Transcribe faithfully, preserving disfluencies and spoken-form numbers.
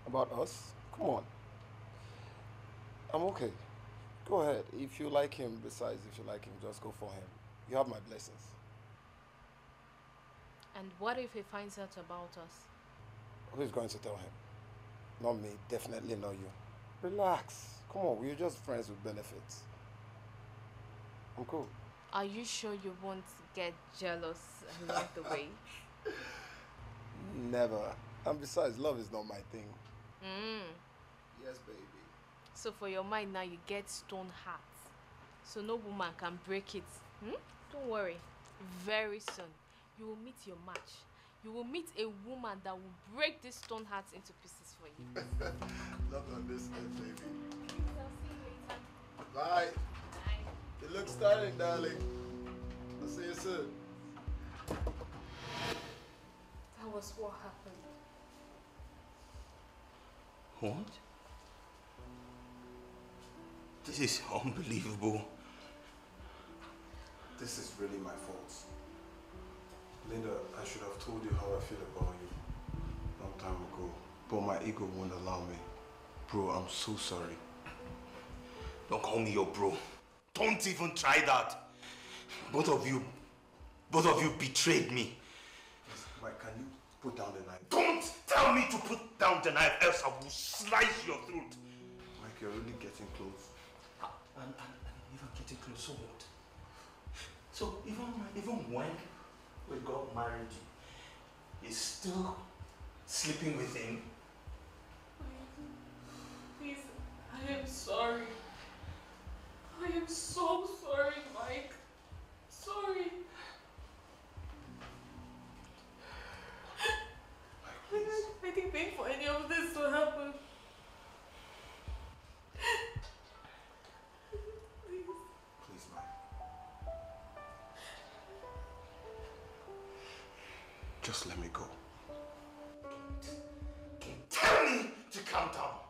About us? Come on. I'm okay. Go ahead. If you like him, besides, if you like him, just go for him. You have my blessings. And what if he finds out about us? Who is going to tell him? Not me. Definitely not you. Relax. Come on. We're just friends with benefits. I'm cool. Are you sure you won't get jealous along the way? Never. And besides, love is not my thing. Mm. Yes, baby. So for your mind now, you get stone heart. So no woman can break it. Hmm? Don't worry. Very soon, you will meet your match. You will meet a woman that will break this stone heart into pieces for you. Not on this end, baby. Please, I'll see you later. Bye. Bye. It looks stunning, darling. I'll see you soon. That was what happened. What? This is unbelievable. This is really my fault. Linda, I should have told you how I feel about you a long time ago. But my ego won't allow me. Bro, I'm so sorry. Don't call me your bro. Don't even try that. Both of you, both of you betrayed me. Mike, can you put down the knife? Don't tell me to put down the knife, else I will slice your throat. Mike, you're really getting close. And, and, and even getting close, so what? So even, even when we got married, you're still sleeping with him? Please, I am sorry. I am so sorry, Mike. Sorry. Mike, please. I didn't think for any of this to happen. Please. Please, Mike. Just let me go. Tell me to calm down.